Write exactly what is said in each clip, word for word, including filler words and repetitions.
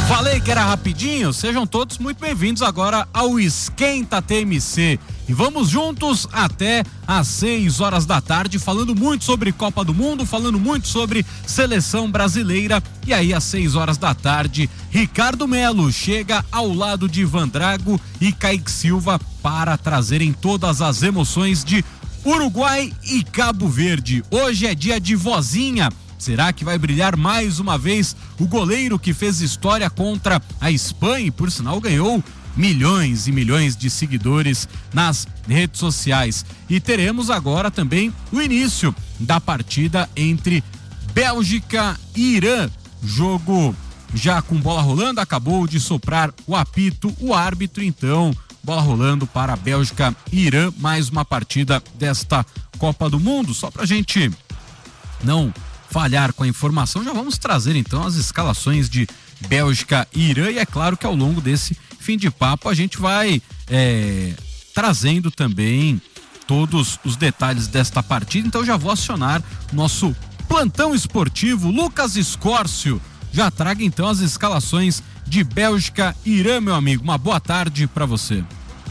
Falei que era rapidinho, sejam todos muito bem-vindos agora ao Esquenta T M C. E vamos juntos até às seis horas da tarde, falando muito sobre Copa do Mundo, falando muito sobre seleção brasileira. E aí, às seis horas da tarde, Ricardo Melo chega ao lado de Ivan Drago e Kaique Silva para trazerem todas as emoções de Uruguai e Cabo Verde. Hoje é dia de vozinha. Será que vai brilhar mais uma vez o goleiro que fez história contra a Espanha e, por sinal, ganhou milhões e milhões de seguidores nas redes sociais? E teremos agora também o início da partida entre Bélgica e Irã. Jogo já com bola rolando, acabou de soprar o apito, o árbitro, então, bola rolando para a Bélgica e Irã, mais uma partida desta Copa do Mundo. Só pra gente não falhar com a informação, já vamos trazer então as escalações de Bélgica e Irã, e é claro que ao longo desse fim de papo a gente vai é, trazendo também todos os detalhes desta partida. Então já vou acionar nosso plantão esportivo, Lucas Escórcio. Já traga então as escalações de Bélgica e Irã, meu amigo. Uma boa tarde para você.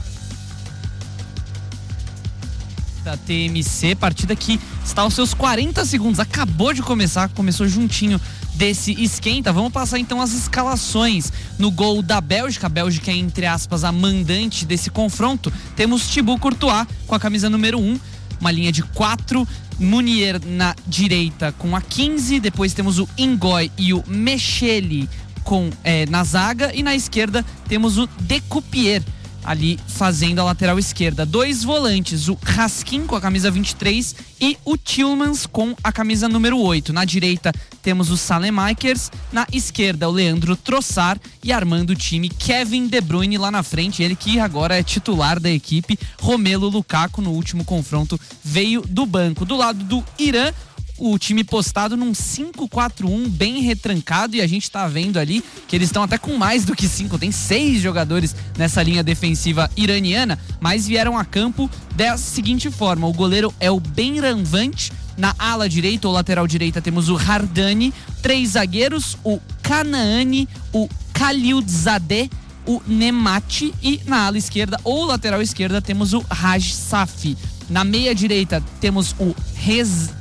Da T M C, partida que está aos seus quarenta segundos, acabou de começar, começou juntinho desse esquenta. Vamos passar então as escalações. No gol da Bélgica, a Bélgica é, entre aspas, a mandante desse confronto. Temos Thibaut Courtois com a camisa número um, uma linha de quatro, Munier na direita com a quinze, depois temos o Ngoy e o Mecheli com, é, na zaga, e na esquerda temos o Decupier ali fazendo a lateral esquerda. Dois volantes, o Raskin com a camisa vinte e três e o Tillmans com a camisa número oito. Na direita temos o Saelemaekers, na esquerda o Leandro Trossard, e armando o time Kevin De Bruyne lá na frente, ele que agora é titular da equipe. Romelu Lukaku no último confronto veio do banco. Do lado do Irã, o time postado num cinco quatro um bem retrancado, e a gente tá vendo ali que eles estão até com mais do que cinco, tem seis jogadores nessa linha defensiva iraniana, mas vieram a campo da seguinte forma: o goleiro é o Benranvant, na ala direita ou lateral direita temos o Hardani, três zagueiros, o Kanaani, o Khalilzadeh, o Nemati, e na ala esquerda ou lateral esquerda temos o Raj Safi. Na meia direita temos o Rez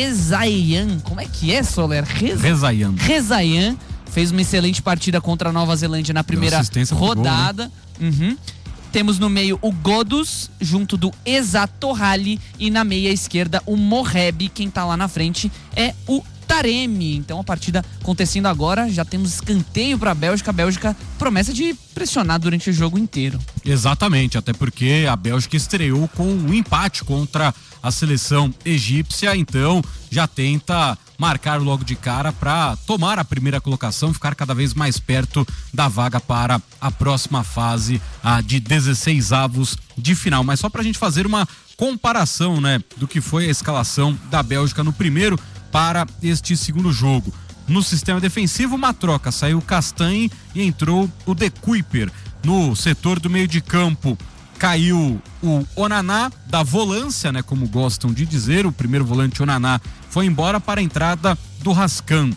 Rezaian, como é que é, Soler? Rez... Rezaian. Rezaian fez uma excelente partida contra a Nova Zelândia na primeira rodada. Gol, né? Uhum. Temos no meio o Godus, junto do Ezatorrali, e na meia esquerda o Morreb. Quem tá lá na frente é o Taremi. Então a partida acontecendo agora, já temos escanteio para a Bélgica. A Bélgica promessa de pressionar durante o jogo inteiro. Exatamente, até porque a Bélgica estreou com um empate contra a seleção egípcia, então já tenta marcar logo de cara para tomar a primeira colocação, ficar cada vez mais perto da vaga para a próxima fase, a de dezesseis avos de final. Mas só para a gente fazer uma comparação, né, do que foi a escalação da Bélgica no primeiro para este segundo jogo. No sistema defensivo, uma troca, saiu o Castanhe e entrou o De Cuyper. No setor do meio de campo, caiu o Onaná da volância, né, como gostam de dizer. O primeiro volante, Onaná, foi embora para a entrada do Rascan.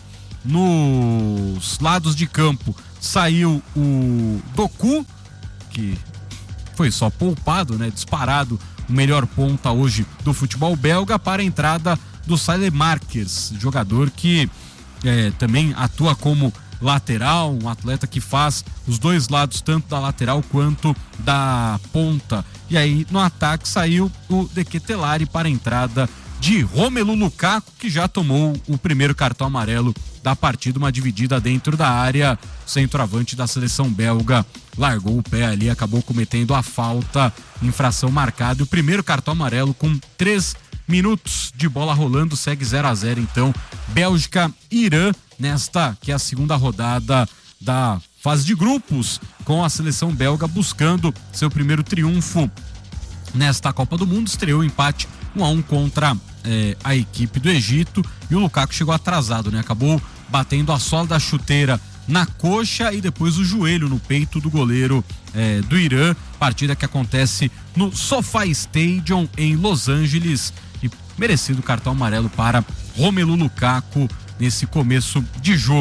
Nos lados de campo saiu o Doku, que foi só poupado, né, disparado o melhor ponta hoje do futebol belga, para a entrada do Saelemaekers, jogador que é, também atua como lateral, um atleta que faz os dois lados, tanto da lateral quanto da ponta. E aí no ataque saiu o De Ketelaere para a entrada de Romelu Lukaku, que já tomou o primeiro cartão amarelo da partida, uma dividida dentro da área. O centroavante da seleção belga largou o pé ali, acabou cometendo a falta, infração marcada, e o primeiro cartão amarelo com três minutos de bola rolando. Segue zero a zero então Bélgica e Irã nesta que é a segunda rodada da fase de grupos, com a seleção belga buscando seu primeiro triunfo nesta Copa do Mundo. Estreou o empate um a um contra eh, a equipe do Egito, e o Lukaku chegou atrasado, né? Acabou batendo a sola da chuteira na coxa e depois o joelho no peito do goleiro eh, do Irã. Partida que acontece no SoFi Stadium em Los Angeles, e merecido cartão amarelo para Romelu Lukaku nesse começo de jogo.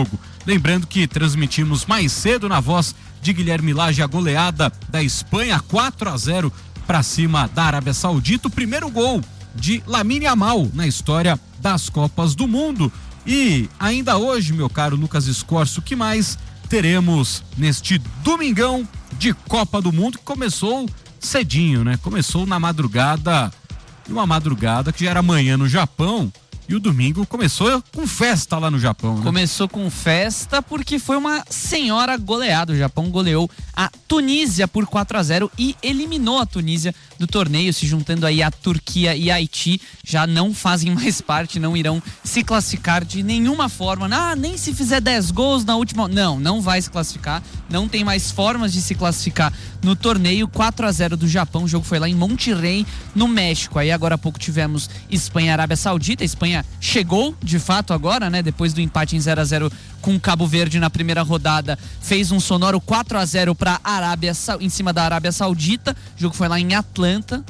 Lembrando que transmitimos mais cedo na voz de Guilherme Lage a goleada da Espanha, quatro a zero para cima da Arábia Saudita. O primeiro gol de Lamine Yamal na história das Copas do Mundo. E ainda hoje, meu caro Lucas Escorço, o que mais teremos neste domingão de Copa do Mundo, que começou cedinho, né? Começou na madrugada, uma madrugada que já era amanhã no Japão. E o domingo começou com festa lá no Japão, né? Começou com festa porque foi uma senhora goleada. O Japão goleou a Tunísia por quatro a zero e eliminou a Tunísia do torneio, se juntando aí a Turquia e a Haiti. Já não fazem mais parte, não irão se classificar de nenhuma forma. Ah, nem se fizer dez gols na última... Não, não vai se classificar. Não tem mais formas de se classificar no torneio. Quatro a zero do Japão. O jogo foi lá em Monterrey, no México. Aí agora há pouco tivemos Espanha e Arábia Saudita. A Espanha chegou, de fato, agora, né? Depois do empate em zero a zero com Cabo Verde na primeira rodada, fez um sonoro quatro a zero para Arábia, em cima da Arábia Saudita. O jogo foi lá em Atlanta.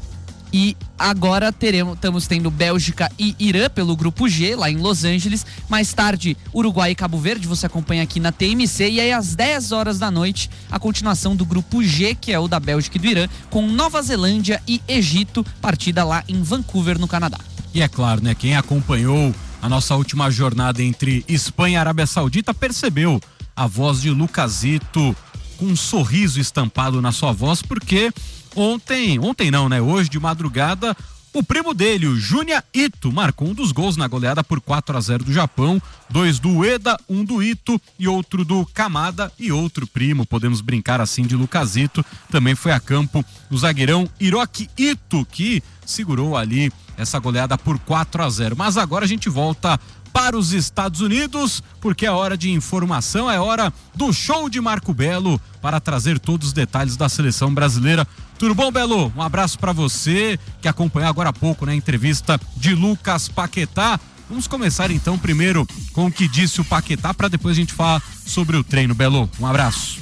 E agora teremos, estamos tendo Bélgica e Irã pelo grupo G, lá em Los Angeles. Mais tarde, Uruguai e Cabo Verde, você acompanha aqui na T M C. E aí, às dez horas da noite, a continuação do grupo G, que é o da Bélgica e do Irã, com Nova Zelândia e Egito, partida lá em Vancouver, no Canadá. E é claro, né, quem acompanhou a nossa última jornada entre Espanha e Arábia Saudita percebeu a voz de Lucasito com um sorriso estampado na sua voz, porque ontem, ontem não, né, hoje de madrugada, o primo dele, o Junya Ito, marcou um dos gols na goleada por quatro a zero do Japão, dois do Ueda, um do Ito e outro do Kamada, e outro primo, podemos brincar assim, de Lucasito, também foi a campo o zagueirão Hiroki Ito, que segurou ali essa goleada por quatro a zero. Mas agora a gente volta para os Estados Unidos, porque é hora de informação, é hora do show de Marco Belo para trazer todos os detalhes da seleção brasileira. Tudo bom, Belo? Um abraço para você que acompanhou agora há pouco, né, a entrevista de Lucas Paquetá. Vamos começar então primeiro com o que disse o Paquetá, para depois a gente falar sobre o treino. Belo, um abraço.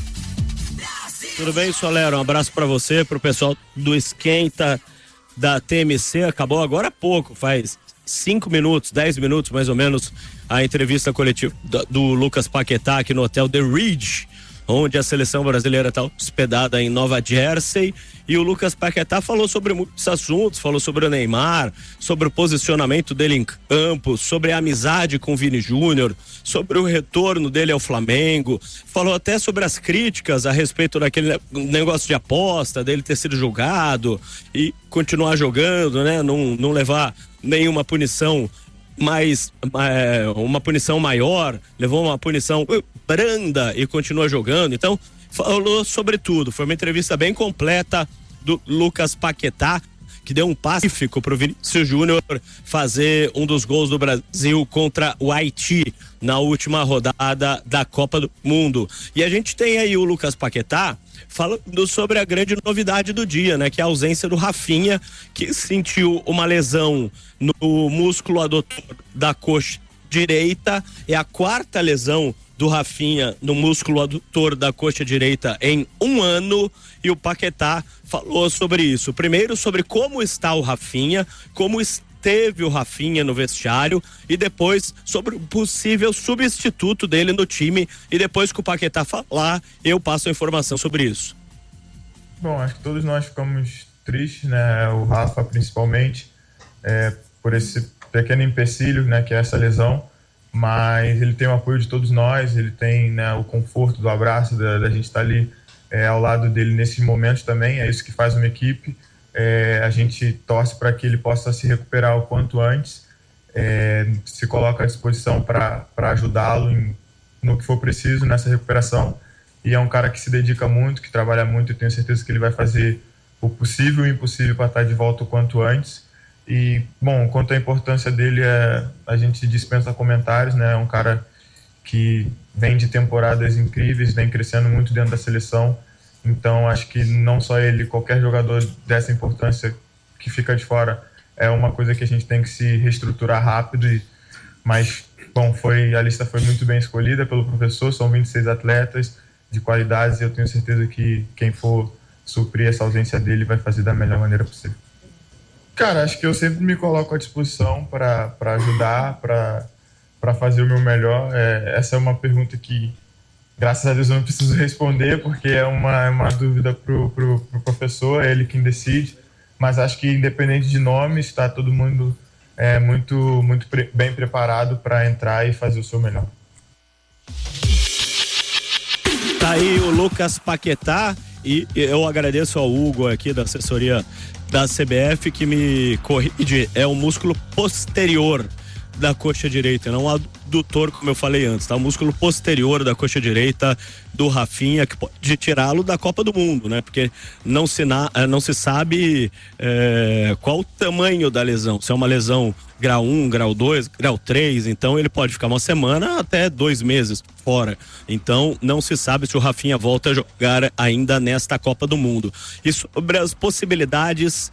Tudo bem, Solero? Um abraço para você, para o pessoal do Esquenta da T M C. Acabou agora há pouco, faz cinco minutos, dez minutos mais ou menos, a entrevista coletiva do, do Lucas Paquetá aqui no Hotel The Ridge, onde a seleção brasileira está hospedada em Nova Jersey. E o Lucas Paquetá falou sobre muitos assuntos, falou sobre o Neymar, sobre o posicionamento dele em campo, sobre a amizade com o Vini Júnior, sobre o retorno dele ao Flamengo, falou até sobre as críticas a respeito daquele negócio de aposta, dele ter sido julgado e continuar jogando, né? Não, não levar nenhuma punição mais, é, uma punição maior, levou uma punição branda e continua jogando. Então, falou sobre tudo. Foi uma entrevista bem completa do Lucas Paquetá, que deu um pacífico para o Vinícius Júnior fazer um dos gols do Brasil contra o Haiti na última rodada da Copa do Mundo. E a gente tem aí o Lucas Paquetá falando sobre a grande novidade do dia, né? Que é a ausência do Rafinha, que sentiu uma lesão no músculo adutor da coxa direita. É a quarta lesão do Rafinha no músculo adutor da coxa direita em um ano, e o Paquetá falou sobre isso. Primeiro, sobre como está o Rafinha, como esteve o Rafinha no vestiário, e depois sobre o possível substituto dele no time. E depois que o Paquetá falar, eu passo a informação sobre isso. Bom, acho que todos nós ficamos tristes, né? O Rafa principalmente, é, por esse pequeno empecilho, né, que é essa lesão. Mas ele tem o apoio de todos nós, ele tem, né, o conforto do abraço, da, da gente estar ali é, ao lado dele nesses momentos também. É isso que faz uma equipe. É, a gente torce para que ele possa se recuperar o quanto antes, é, se coloca à disposição para ajudá-lo em, no que for preciso nessa recuperação. E é um cara que se dedica muito, que trabalha muito, e tenho certeza que ele vai fazer o possível e o impossível para estar de volta o quanto antes. E, bom, quanto à importância dele, é, a gente dispensa comentários, né? É um cara que vem de temporadas incríveis, vem crescendo muito dentro da seleção. Então, acho que não só ele, qualquer jogador dessa importância que fica de fora, é uma coisa que a gente tem que se reestruturar rápido. E, mas, bom, foi, a lista foi muito bem escolhida pelo professor, são vinte e seis atletas de qualidades, e eu tenho certeza que quem for suprir essa ausência dele vai fazer da melhor maneira possível. Cara, acho que eu sempre me coloco à disposição para ajudar, para para fazer o meu melhor. É, essa é uma pergunta que, graças a Deus, eu não preciso responder, porque é uma, uma dúvida pro, pro, pro professor, é ele quem decide. Mas acho que, independente de nomes, está todo mundo é, muito, muito pre- bem preparado para entrar e fazer o seu melhor. Tá aí o Lucas Paquetá, e eu agradeço ao Hugo aqui da assessoria da C B F que me corrige, é o músculo posterior da coxa direita, não adutor, como eu falei antes, tá? O músculo posterior da coxa direita do Rafinha, que pode tirá-lo da Copa do Mundo, né? Porque não se, na, não se sabe é, qual o tamanho da lesão, se é uma lesão grau um, grau dois, grau três, então ele pode ficar uma semana até dois meses fora. Então não se sabe se o Rafinha volta a jogar ainda nesta Copa do Mundo. E sobre as possibilidades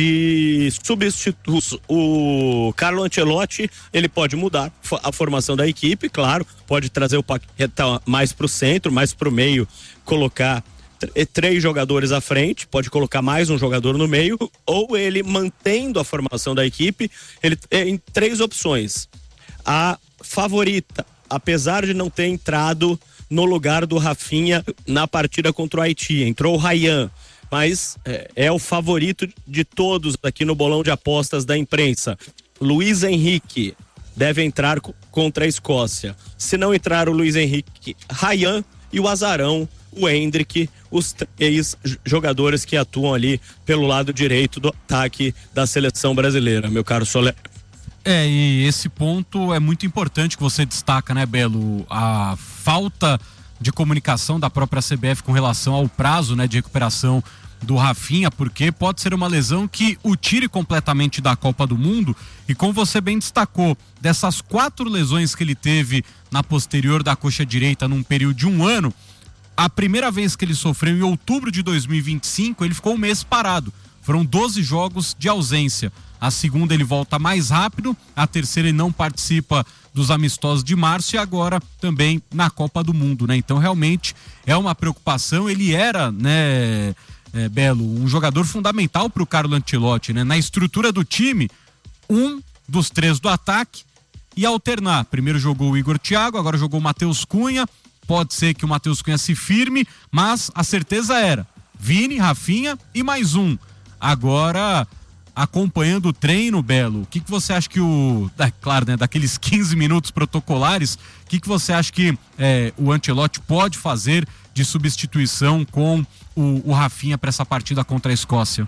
de substitutos, o Carlo Ancelotti, ele pode mudar a formação da equipe, claro, pode trazer o Paquetá mais pro centro, mais pro meio, colocar três jogadores à frente, pode colocar mais um jogador no meio, ou ele mantendo a formação da equipe, ele tem três opções. A favorita, apesar de não ter entrado no lugar do Rafinha na partida contra o Haiti, entrou o Ryan, mas é, é o favorito de todos aqui no bolão de apostas da imprensa. Luiz Henrique deve entrar contra a Escócia. Se não entrar o Luiz Henrique, Ryan e o Azarão, o Hendrick, os três jogadores que atuam ali pelo lado direito do ataque da seleção brasileira, meu caro Soler. É, e esse ponto é muito importante que você destaca, né, Belo? A falta de comunicação da própria C B F com relação ao prazo, né, de recuperação do Rafinha, porque pode ser uma lesão que o tire completamente da Copa do Mundo. E como você bem destacou, dessas quatro lesões que ele teve na posterior da coxa direita num período de um ano, a primeira vez que ele sofreu em outubro de dois mil e vinte e cinco, ele ficou um mês parado. Foram doze jogos de ausência. A segunda ele volta mais rápido, a terceira ele não participa dos amistosos de março e agora também na Copa do Mundo, né? Então realmente é uma preocupação. Ele era, né, é, Belo, um jogador fundamental para o Carlo Ancelotti, né? Na estrutura do time, um dos três do ataque e alternar. Primeiro jogou o Igor Thiago, agora jogou o Matheus Cunha. Pode ser que o Matheus Cunha se firme, mas a certeza era Vini, Rafinha e mais um. Agora, acompanhando o treino, Belo, o que, que você acha que o... É claro, né, daqueles quinze minutos protocolares, o que, que você acha que é, o Ancelotti pode fazer de substituição com o, o Rafinha para essa partida contra a Escócia?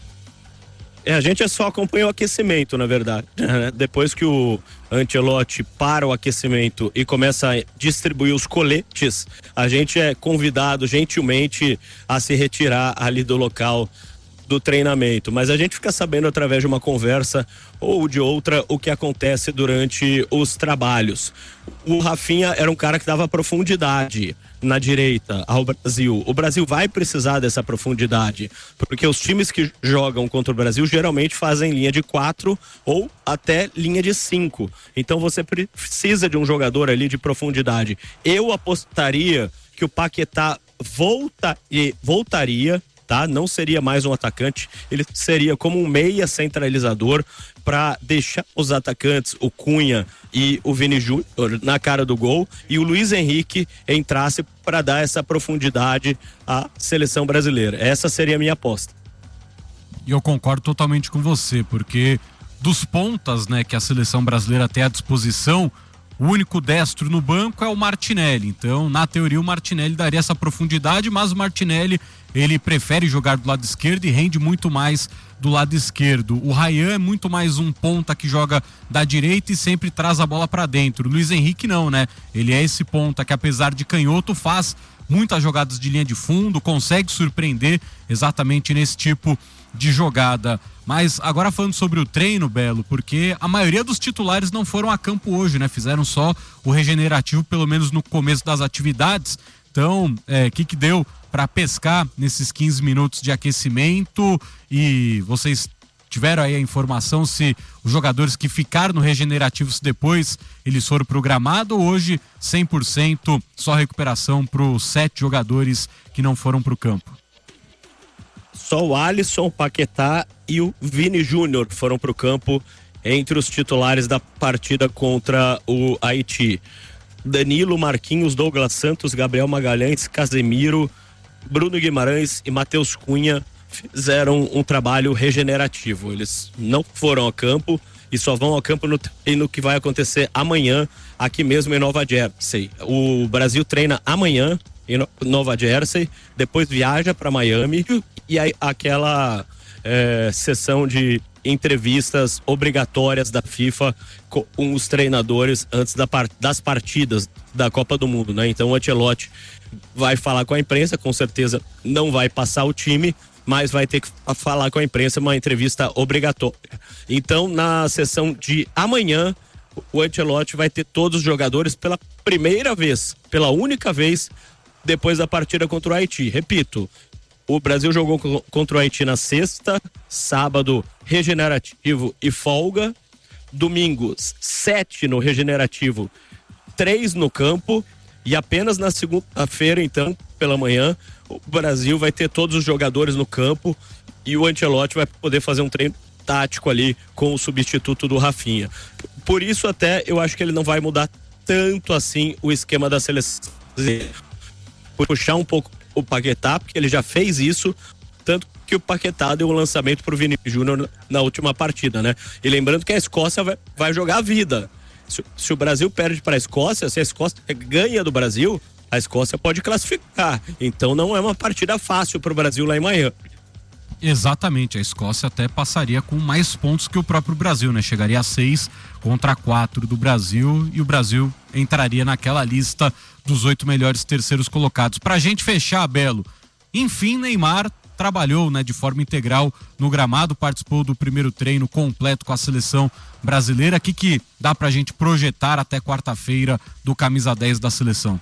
É, a gente só acompanha o aquecimento, na verdade. Depois que o Ancelotti para o aquecimento e começa a distribuir os coletes, a gente é convidado gentilmente a se retirar ali do local do treinamento, mas a gente fica sabendo através de uma conversa ou de outra o que acontece durante os trabalhos. O Rafinha era um cara que dava profundidade na direita ao Brasil. O Brasil vai precisar dessa profundidade, porque os times que jogam contra o Brasil geralmente fazem linha de quatro ou até linha de cinco. Então você precisa de um jogador ali de profundidade. Eu apostaria que o Paquetá volta, e voltaria, tá? Não seria mais um atacante, ele seria como um meia centralizador para deixar os atacantes, o Cunha e o Vini Júnior, na cara do gol, e o Luiz Henrique entrasse para dar essa profundidade à seleção brasileira. Essa seria a minha aposta. E eu concordo totalmente com você, porque dos pontas, né, que a seleção brasileira tem à disposição, o único destro no banco é o Martinelli. Então, na teoria, o Martinelli daria essa profundidade, mas o Martinelli, ele prefere jogar do lado esquerdo e rende muito mais do lado esquerdo. O Ryan é muito mais um ponta que joga da direita e sempre traz a bola para dentro. O Luiz Henrique não, né? Ele é esse ponta que, apesar de canhoto, faz muitas jogadas de linha de fundo, consegue surpreender exatamente nesse tipo de jogada. Mas agora falando sobre o treino, Belo, porque a maioria dos titulares não foram a campo hoje, né? Fizeram só o regenerativo, pelo menos no começo das atividades. Então, o é, que que deu para pescar nesses quinze minutos de aquecimento? E vocês tiveram aí a informação se os jogadores que ficaram no regenerativo, se depois eles foram pro gramado, ou hoje cem por cento só recuperação para os sete jogadores que não foram pro campo? Só o Alisson, o Paquetá e o Vini Júnior foram pro campo entre os titulares da partida contra o Haiti. Danilo, Marquinhos, Douglas Santos, Gabriel Magalhães, Casemiro, Bruno Guimarães e Matheus Cunha fizeram um trabalho regenerativo. Eles não foram ao campo e só vão ao campo no treino que vai acontecer amanhã aqui mesmo em Nova Jersey. O Brasil treina amanhã em Nova Jersey, depois viaja para Miami e aí aquela é, sessão de entrevistas obrigatórias da FIFA com os treinadores antes da part- das partidas da Copa do Mundo, né? Então o Ancelotti vai falar com a imprensa, com certeza não vai passar o time, mas vai ter que falar com a imprensa, uma entrevista obrigatória. Então, na sessão de amanhã, o Ancelotti vai ter todos os jogadores pela primeira vez, pela única vez, depois da partida contra o Haiti. Repito, o Brasil jogou contra o Haiti na sexta, sábado, regenerativo e folga, domingo, sete no regenerativo, três no campo, e apenas na segunda-feira, então, pela manhã, o Brasil vai ter todos os jogadores no campo e o Ancelotti vai poder fazer um treino tático ali com o substituto do Rafinha. Por isso até eu acho que ele não vai mudar tanto assim o esquema da seleção. Puxar um pouco o Paquetá, porque ele já fez isso, tanto que o Paquetá deu o lançamento pro Vini Júnior na última partida, né? E lembrando que a Escócia vai, vai jogar a vida. Se, se o Brasil perde para a Escócia, se a Escócia ganha do Brasil, a Escócia pode classificar. Então não é uma partida fácil para o Brasil lá em Miami. Exatamente, a Escócia até passaria com mais pontos que o próprio Brasil, né? Chegaria a seis contra quatro do Brasil e o Brasil entraria naquela lista dos oito melhores terceiros colocados. Pra gente fechar, Belo, enfim, Neymar trabalhou, né, de forma integral no gramado, participou do primeiro treino completo com a seleção brasileira. O que que dá pra gente projetar até quarta-feira do camisa dez da seleção?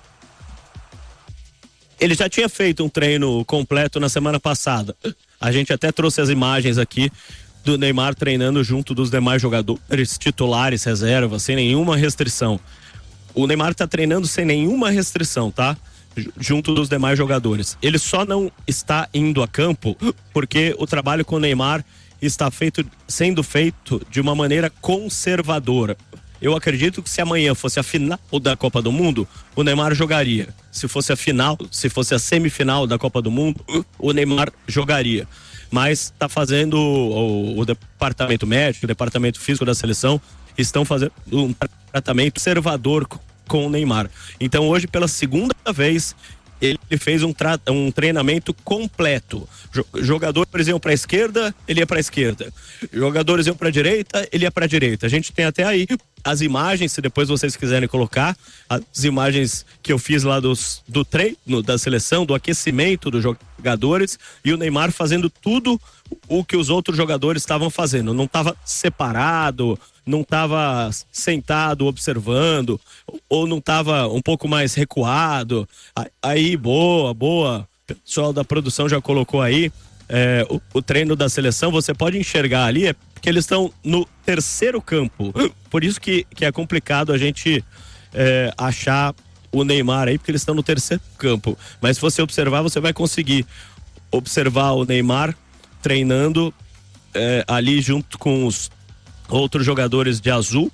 Ele já tinha feito um treino completo na semana passada. A gente até trouxe as imagens aqui do Neymar treinando junto dos demais jogadores titulares, reservas, sem nenhuma restrição. O Neymar tá treinando sem nenhuma restrição, tá? Junto dos demais jogadores. Ele só não está indo a campo porque o trabalho com o Neymar está feito, sendo feito de uma maneira conservadora. Eu acredito que se amanhã fosse a final da Copa do Mundo, o Neymar jogaria. Se fosse a final, se fosse a semifinal da Copa do Mundo, o Neymar jogaria. Mas está fazendo o, o departamento médico, o departamento físico da seleção, estão fazendo um tratamento conservador com o Neymar. Então hoje, pela segunda vez, ele fez um, tra- um treinamento completo. Jogadores iam para a esquerda, ele ia para a esquerda. Jogadores iam para a direita, ele ia para a direita. A gente tem até aí as imagens, se depois vocês quiserem colocar, as imagens que eu fiz lá dos, do treino da seleção, do aquecimento dos jogadores, e o Neymar fazendo tudo o que os outros jogadores estavam fazendo. Não estava separado, não estava sentado observando, ou não estava um pouco mais recuado. Aí, boa, boa. O pessoal da produção já colocou aí é, o, o treino da seleção. Você pode enxergar ali, é porque eles estão no terceiro campo. Por isso que, que é complicado a gente é, achar o Neymar aí, porque eles estão no terceiro campo. Mas se você observar, você vai conseguir observar o Neymar treinando é, ali junto com os outros jogadores de azul,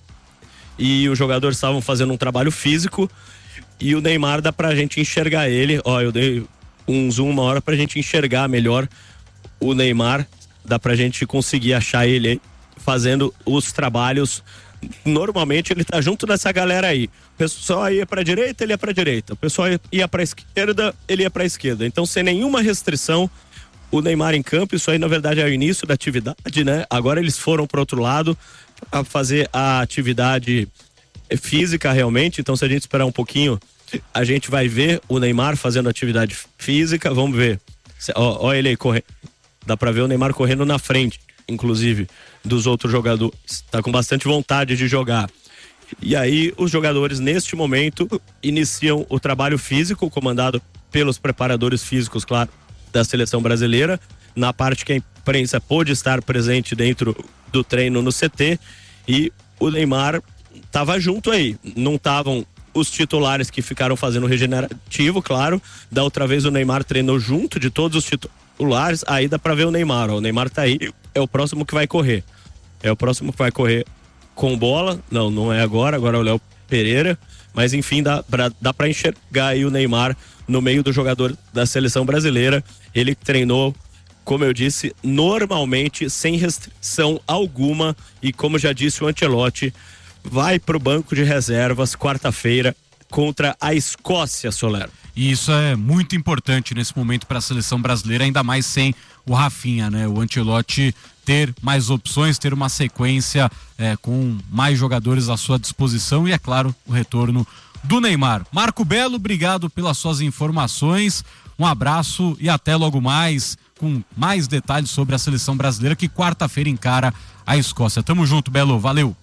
e os jogadores estavam fazendo um trabalho físico, e o Neymar dá pra gente enxergar ele, ó, eu dei um zoom uma hora pra gente enxergar melhor o Neymar, dá pra gente conseguir achar ele aí, fazendo os trabalhos. Normalmente ele tá junto dessa galera aí, o pessoal ia pra direita, ele ia pra direita, o pessoal ia pra esquerda, ele ia pra esquerda, então sem nenhuma restrição o Neymar em campo. Isso aí na verdade é o início da atividade, né? Agora eles foram pro outro lado a fazer a atividade física realmente, então se a gente esperar um pouquinho, a gente vai ver o Neymar fazendo atividade física. Vamos ver, ó, ó ele aí correndo, dá pra ver o Neymar correndo na frente, inclusive, dos outros jogadores, tá com bastante vontade de jogar. E aí os jogadores neste momento iniciam o trabalho físico, comandado pelos preparadores físicos, claro, da seleção brasileira, na parte que a imprensa pôde estar presente dentro do treino no C T, e o Neymar estava junto aí. Não estavam os titulares que ficaram fazendo o regenerativo, claro. Da outra vez o Neymar treinou junto de todos os titulares, aí dá pra ver o Neymar, ó. O Neymar tá aí, é o próximo que vai correr. É o próximo que vai correr com bola. Não, não é agora, agora é o Léo Pereira. Mas enfim, dá pra, dá pra enxergar aí o Neymar no meio do jogador da seleção brasileira. Ele treinou, como eu disse, normalmente, sem restrição alguma. E como já disse o Ancelotti, vai pro banco de reservas quarta-feira contra a Escócia, Solero. E isso é muito importante nesse momento para a seleção brasileira, ainda mais sem o Rafinha, né? O Ancelotti ter mais opções, ter uma sequência é, com mais jogadores à sua disposição e, é claro, o retorno do Neymar. Marco Belo, obrigado pelas suas informações, um abraço e até logo mais com mais detalhes sobre a seleção brasileira que quarta-feira encara a Escócia. Tamo junto, Belo, valeu!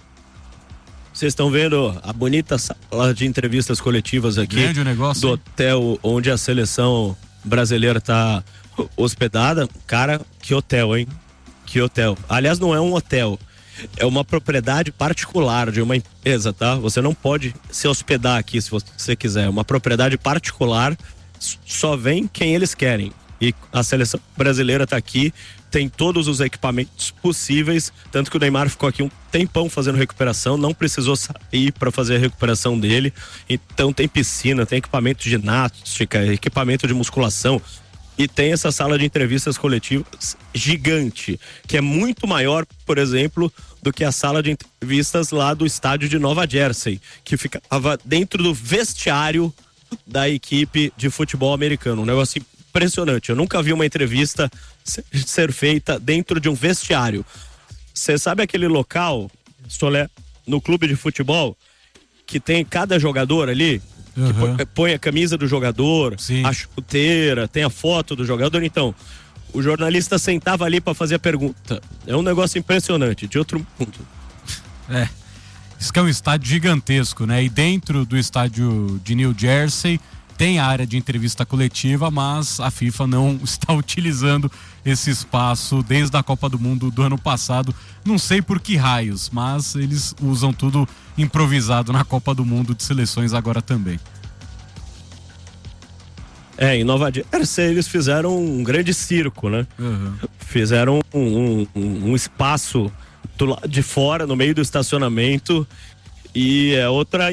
Vocês estão vendo a bonita sala de entrevistas coletivas aqui Grande o negócio, do hein? hotel onde a seleção brasileira está hospedada. Cara, que hotel, hein? Que hotel. Aliás, não é um hotel, é uma propriedade particular de uma empresa, tá? Você não pode se hospedar aqui se você quiser. É uma propriedade particular, só vem quem eles querem. E a seleção brasileira tá aqui, tem todos os equipamentos possíveis, tanto que o Neymar ficou aqui um tempão fazendo recuperação, não precisou sair para fazer a recuperação dele. Então tem piscina, tem equipamento de ginástica, equipamento de musculação e tem essa sala de entrevistas coletivas gigante, que é muito maior, por exemplo, do que a sala de entrevistas lá do estádio de Nova Jersey, que ficava dentro do vestiário da equipe de futebol americano. Um negócio impressionante. Eu nunca vi uma entrevista ser feita dentro de um vestiário. Você sabe aquele local, Solé, no clube de futebol, que tem cada jogador ali, uhum. que põe, põe a camisa do jogador, Sim. a chuteira, tem a foto do jogador. Então, o jornalista sentava ali para fazer a pergunta. É um negócio impressionante, de outro mundo. É, isso que é um estádio gigantesco, né? E dentro do estádio de New Jersey tem a área de entrevista coletiva, mas a FIFA não está utilizando esse espaço desde a Copa do Mundo do ano passado. Não sei por que raios, mas eles usam tudo improvisado na Copa do Mundo de seleções agora também. É, em Nova Jersey eles fizeram um grande circo, né? Uhum. Fizeram um, um, um espaço do lado de fora, no meio do estacionamento, e é outra